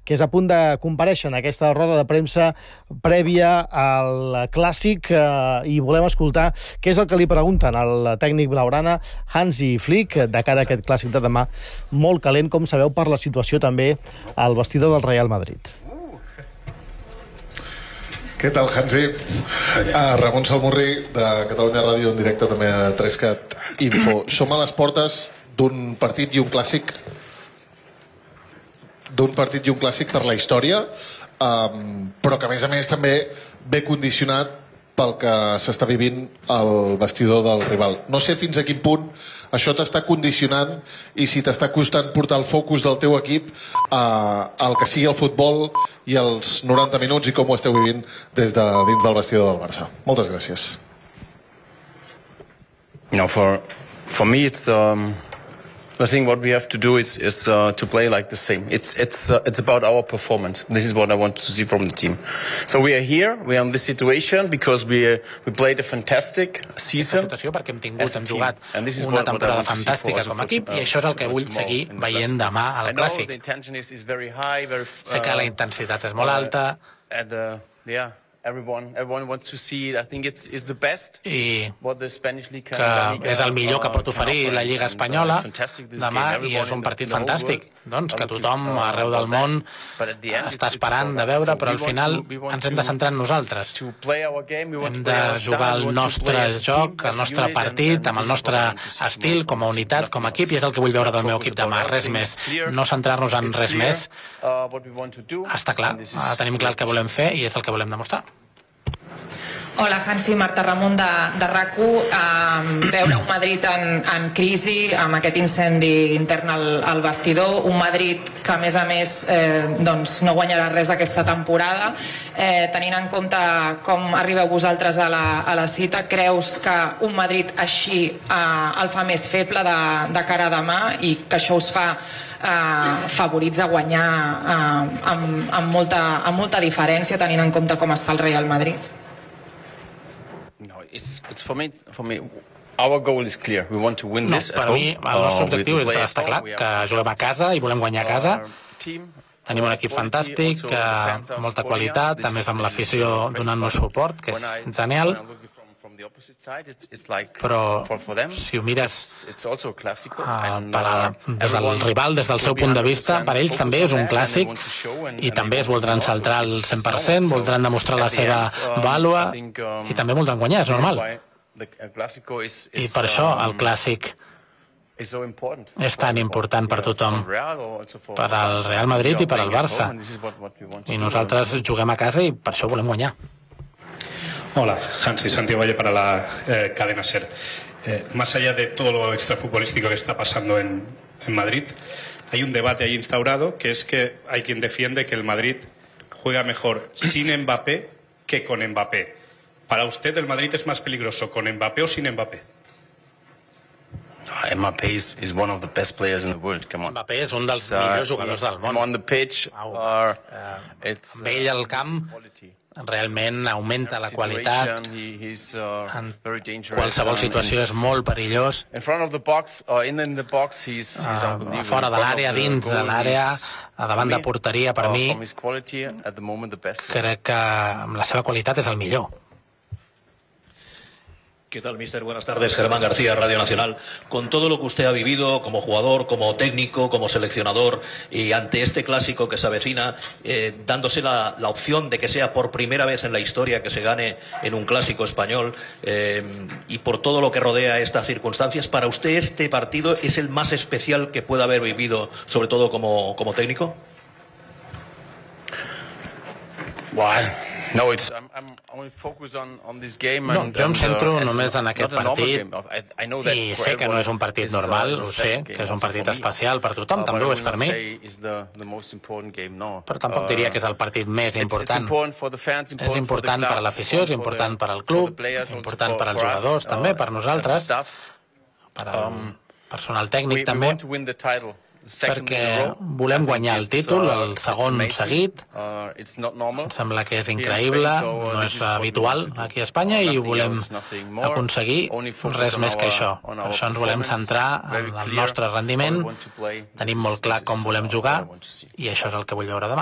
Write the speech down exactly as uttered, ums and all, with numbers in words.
que és a punt de comparèixer en aquesta roda de premsa prèvia al Clàssic, eh, i volem escoltar què és el que li pregunten al tècnic blaugrana Hansi Flick de cara a aquest Clàssic de demà, molt calent, com sabeu, per la situació també al vestidor del Real Madrid. Què tal, Hansi? Ah, Ramon Salmurri, de Catalunya Ràdio, en directe també a Trescat Info. Som a les portes d'un partit i un clàssic d'un partit i un clàssic per la història, um, però que a més a més també ve condicionat pel que s'està vivint al vestidor del rival. No sé fins a quin punt això t'està condicionant i si t'està costant portar el focus del teu equip uh, al que sigui el futbol i els noranta minuts i com ho esteu vivint des de dins del vestidor del Barça. Moltes gràcies. You know, for for me it's um I think what we have to do is is uh, to play like the same. It's it's uh, it's about our performance. This is what I want to see from the team. So we are here, we are in this situation because we uh, we played a fantastic season. Aquesta situació perquè hem tingut, hem jugat una temporada fantàstica com a equip i això és el que vull seguir veient demà al Clàssic. Sé que la intensitat és molt alta. Yeah. Everyone, everyone wants to see it. I think it's, it's the best. I what the Spanish League que és el millor que pot oferir la Lliga Espanyola demà i és un partit fantàstic. Doncs que tothom arreu del món està esperant de veure, però al final ens hem de centrar en nosaltres. Hem de jugar el nostre joc, el nostre partit, amb el nostre estil, com a unitat, com a equip, i és el que vull veure del meu equip demà, res més. No centrar-nos en res més. Està clar, tenim clar el que volem fer i és el que volem demostrar. Hola, Hansi, Marta Ramon de, de RAC u. Um, veure un Madrid en, en crisi, amb aquest incendi intern al, al vestidor, un Madrid que a més a més eh, doncs no guanyarà res aquesta temporada. Eh, tenint en compte com arribeu vosaltres a la, a la cita, creus que un Madrid així eh, el fa més feble de, de cara a demà i que això us fa Uh, favoritza guanyar uh, amb, amb, molta, amb molta diferència tenint en compte com està el Real Madrid? No, it's, it's for me, for me, our goal is clear. We want to win no, this per at mi, home. el nostre Uh, objectiu és estar clar, que juguem a casa i volem guanyar a casa. Tenim un equip fantàstic, uh, molta qualitat, també amb l'afició donant-nos suport, que és genial. Però si ho mires uh, per a, des del rival, des del seu punt de vista, per ells també és un clàssic i també es voldran saltar al cent per cent, voldran demostrar la seva vàlua i també voldran guanyar, és normal. I per això el clàssic és tan important per tothom, per al Real Madrid i per al Barça. I nosaltres juguem a casa i per això volem guanyar. Hola, Hansi, Santiago Valle para la eh, cadena SER. Eh, más allá de todo lo extrafutbolístico que está pasando en, en Madrid, hay un debate ahí instaurado que es que hay quien defiende que el Madrid juega mejor sin Mbappé que con Mbappé. Para usted, ¿el Madrid es más peligroso con Mbappé o sin Mbappé? Mbappé is, is one of the best players in the world. Come on. Mbappé és un dels millors jugadors del món. On the pitch, or, uh, it's, amb ell al camp realment augmenta la qualitat, en qualsevol situació és molt perillós, uh, fora de l'àrea, dins de l'àrea, davant de porteria, per mi crec que amb la seva qualitat és el millor. ¿Qué tal, mister? Buenas tardes. Germán García, Radio Nacional. Con todo lo que usted ha vivido como jugador, como técnico, como seleccionador, y ante este clásico que se avecina, eh, dándose la, la opción de que sea por primera vez en la historia que se gane en un clásico español, eh, y por todo lo que rodea estas circunstancias, ¿para usted este partido es el más especial que pueda haber vivido, sobre todo como, como técnico? Wow. No, it's, I'm, I'm only focused on, on this game. No, and, jo em centro and, uh, només en aquest partit i sé que no és un partit is, normal, uh, ho sé, que és un partit especial per tothom, uh, també ho és per mi, the, the game, no. Però tampoc diria que és el partit més important. Fans, és important per a l'afició, és important per al club, és important per als jugadors, també, per nosaltres, per al personal tècnic, també, perquè volem guanyar el títol, el segon seguit. Em sembla que és increïble, no és habitual aquí a Espanya i ho volem aconseguir, res més que això. Per això ens volem centrar en el nostre rendiment, tenim molt clar com volem jugar i això és el que vull veure demà.